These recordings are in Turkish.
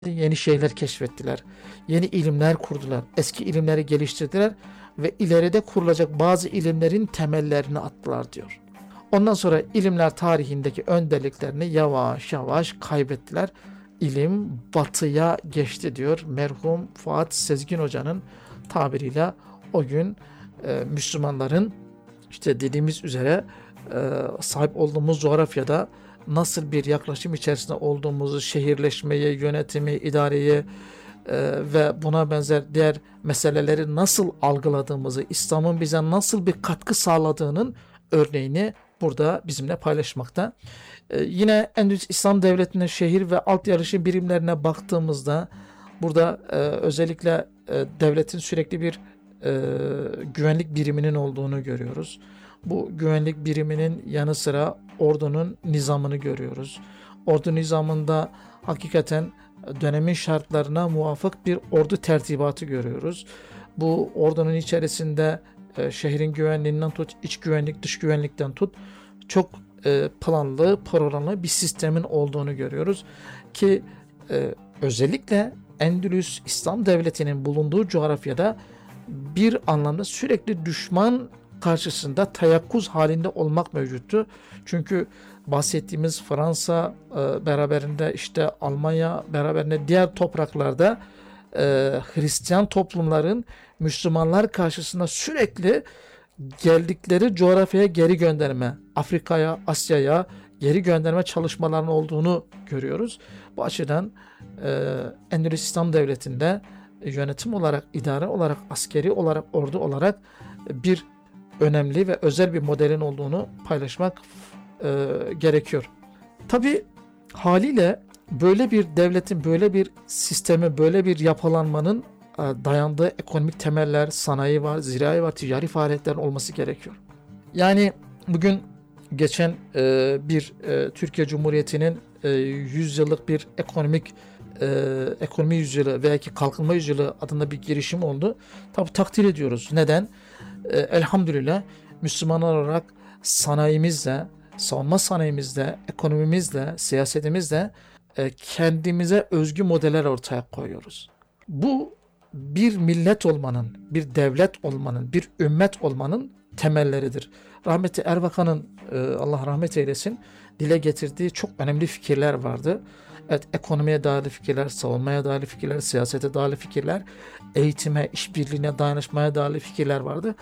yeni şeyler keşfettiler. Yeni ilimler kurdular. Eski ilimleri geliştirdiler ve ileride kurulacak bazı ilimlerin temellerini attılar diyor. Ondan sonra ilimler tarihindeki önderliklerini yavaş yavaş kaybettiler. İlim batıya geçti diyor. Merhum Fuat Sezgin Hoca'nın tabiriyle o gün Müslümanların işte dediğimiz üzere sahip olduğumuz coğrafyada nasıl bir yaklaşım içerisinde olduğumuzu, şehirleşmeyi, yönetimi, idareyi ve buna benzer diğer meseleleri nasıl algıladığımızı, İslam'ın bize nasıl bir katkı sağladığının örneğini burada bizimle paylaşmakta. Yine Endülüs İslam Devleti'nin şehir ve alt yarışı birimlerine baktığımızda burada özellikle devletin sürekli bir güvenlik biriminin olduğunu görüyoruz. Bu güvenlik biriminin yanı sıra ordunun nizamını görüyoruz. Ordu nizamında hakikaten dönemin şartlarına muvafık bir ordu tertibatı görüyoruz. Bu ordunun içerisinde şehrin güvenliğinden tut, iç güvenlik, dış güvenlikten tut, çok planlı, programlı bir sistemin olduğunu görüyoruz. Ki özellikle Endülüs İslam Devleti'nin bulunduğu coğrafyada bir anlamda sürekli düşman karşısında teyakkuz halinde olmak mevcuttu. Çünkü bahsettiğimiz Fransa beraberinde işte Almanya beraberinde diğer topraklarda Hristiyan toplumların Müslümanlar karşısında sürekli geldikleri coğrafyaya geri gönderme, Afrika'ya, Asya'ya geri gönderme çalışmalarının olduğunu görüyoruz. Bu açıdan Endülüs İslam Devleti'nde yönetim olarak, idare olarak, askeri olarak, ordu olarak bir önemli ve özel bir modelin olduğunu paylaşmak gerekiyor. Tabii haliyle böyle bir devletin, böyle bir sistemi, böyle bir yapılanmanın dayandığı ekonomik temeller, sanayi var, zirai var, ticari faaliyetlerin olması gerekiyor. Yani bugün geçen bir Türkiye Cumhuriyeti'nin 100 yıllık bir ekonomi yüzyılı veya ki kalkınma yüzyılı adında bir girişim oldu. Tabii takdir ediyoruz. Neden? Elhamdülillah Müslümanlar olarak sanayimizle, savunma sanayimizle, ekonomimizle, siyasetimizle kendimize özgü modeller ortaya koyuyoruz. Bu bir millet olmanın, bir devlet olmanın, bir ümmet olmanın temelleridir. Rahmetli Erbakan'ın Allah rahmet eylesin dile getirdiği çok önemli fikirler vardı. Evet, ekonomiye dair fikirler, savunmaya dair fikirler, siyasete dair fikirler, eğitime, işbirliğine, dayanışmaya dair fikirler vardı.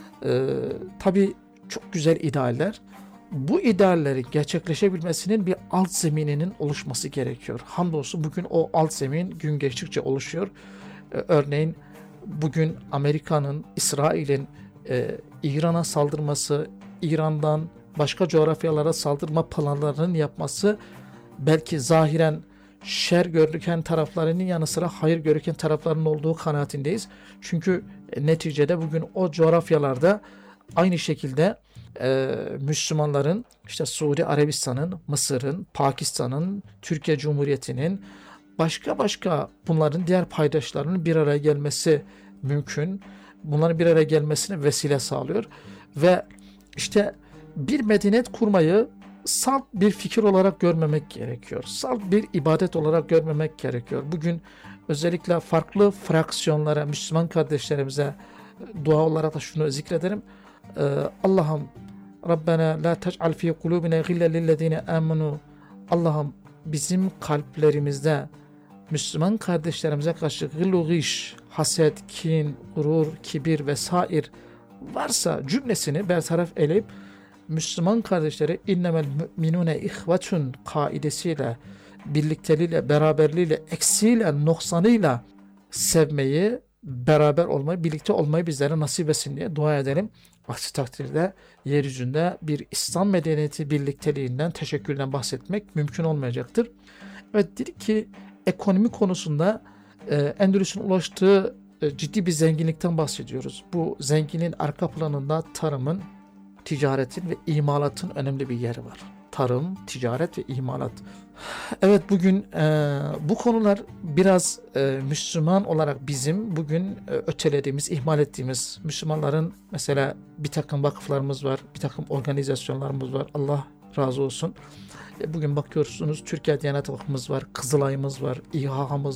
Tabii çok güzel idealler. Bu ideallerin gerçekleşebilmesinin bir alt zemininin oluşması gerekiyor. Hamdolsun bugün o alt zemin gün geçtikçe oluşuyor. Örneğin bugün Amerika'nın, İsrail'in İran'a saldırması, İran'dan başka coğrafyalara saldırma planlarının yapması belki zahiren şer görüken taraflarının yanı sıra hayır görüken taraflarının olduğu kanaatindeyiz. Çünkü neticede bugün o coğrafyalarda aynı şekilde Müslümanların işte Suudi Arabistan'ın, Mısır'ın, Pakistan'ın, Türkiye Cumhuriyeti'nin başka bunların diğer paydaşlarının bir araya gelmesi mümkün. Bunların bir araya gelmesine vesile sağlıyor. Ve işte bir medeniyet kurmayı salt bir fikir olarak görmemek gerekiyor. Salt bir ibadet olarak görmemek gerekiyor. Bugün özellikle farklı fraksiyonlara, Müslüman kardeşlerimize dua olarak da şunu zikrederim. Allah'ım Rabbena la tec'al fi kulubina gillen lillezine amenu. Allah'ım bizim kalplerimizde Müslüman kardeşlerimize karşı gıllu giş, haset, kin, gurur, kibir vesaire varsa cümlesini bertaraf eleyip Müslüman kardeşleri innemel müminune ihvetun kaidesiyle, birlikteliğiyle, beraberliğiyle, eksiğiyle, noksanıyla sevmeyi, beraber olmayı, birlikte olmayı bizlere nasip etsin diye dua edelim. Aksi takdirde yeryüzünde bir İslam medeniyeti birlikteliğinden, teşekkürden bahsetmek mümkün olmayacaktır. Evet, dedik ki ekonomi konusunda Endülüs'ün ulaştığı ciddi bir zenginlikten bahsediyoruz. Bu zenginin arka planında tarımın, ticaretin ve imalatın önemli bir yeri var. Tarım, ticaret ve imalat. Evet, bugün bu konular biraz Müslüman olarak bizim bugün ötelediğimiz, ihmal ettiğimiz, Müslümanların mesela bir takım vakıflarımız var, bir takım organizasyonlarımız var. Allah razı olsun. Bugün bakıyorsunuz Türkiye Diyanet Vakfımız var, Kızılay'ımız var, İHA'mız